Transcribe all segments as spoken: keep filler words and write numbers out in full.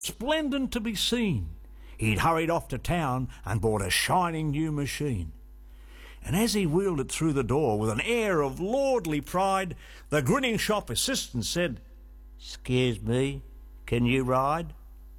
splendid to be seen. He'd hurried off to town and bought a shining new machine. And as he wheeled it through the door with an air of lordly pride, the grinning shop assistant said, "'Scuse me, can you ride?"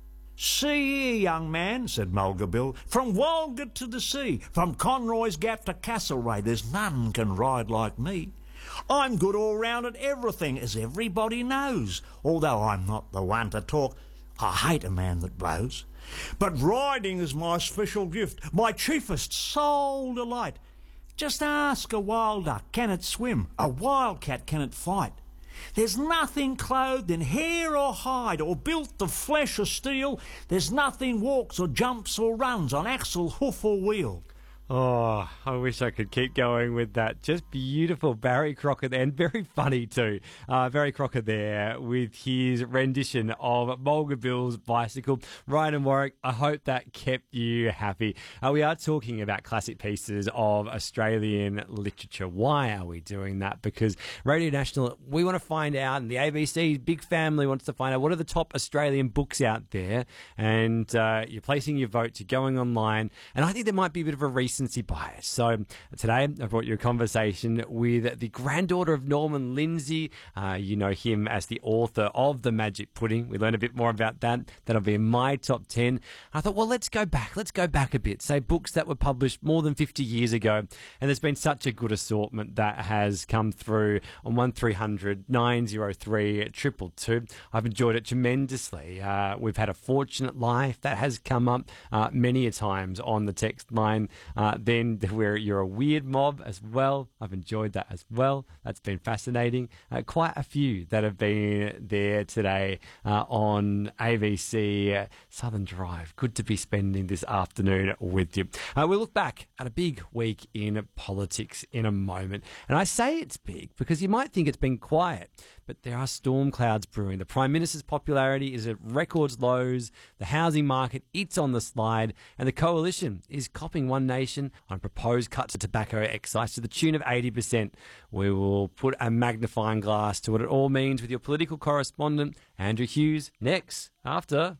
"See here, young man," said Mulga Bill, "from Walgett to the sea, from Conroy's Gap to Castlereagh, there's none can ride like me. I'm good all round at everything, as everybody knows, although I'm not the one to talk. I hate a man that blows. But riding is my special gift, my chiefest sole delight. Just ask a wild duck, can it swim? A wildcat, can it fight? There's nothing clothed in hair or hide, or built of flesh or steel. There's nothing walks or jumps or runs on axle, hoof or wheel." Oh, I wish I could keep going with that. Just beautiful Barry Crocker there, and very funny too. Uh, Barry Crocker there with his rendition of Mulga Bill's Bicycle. Ryan and Warwick, I hope that kept you happy. Uh, we are talking about classic pieces of Australian literature. Why are we doing that? Because Radio National, we want to find out, and the A B C big family wants to find out what are the top Australian books out there. And uh, you're placing your vote, you're going online, and I think there might be a bit of a recency bias. So today I brought you a conversation with the granddaughter of Norman Lindsay. Uh, you know him as the author of The Magic Pudding. We learned a bit more about that. That'll be in my top ten. I thought, well, let's go back. Let's go back a bit. Say books that were published more than fifty years ago. And there's been such a good assortment that has come through on one three hundred nine oh three two two two. I've enjoyed it tremendously. Uh, we've had A Fortunate Life that has come up uh, many a times on the text line. Uh, then where you're a weird mob as well. I've enjoyed that as well. That's been fascinating. Uh, quite a few that have been there today uh, on A B C uh, Southern Drive. Good to be spending this afternoon with you. Uh, we'll look back at a big week in politics in a moment. And I say it's big because you might think it's been quiet, but there are storm clouds brewing. The Prime Minister's popularity is at record lows. The housing market, it's on the slide. And the Coalition is copping One Nation on proposed cuts to tobacco excise to the tune of eighty percent. We will put a magnifying glass to what it all means with your political correspondent, Andrew Hughes, next, after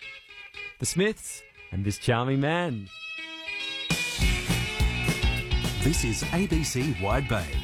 The Smiths and This Charming Man. This is A B C Wide Bay.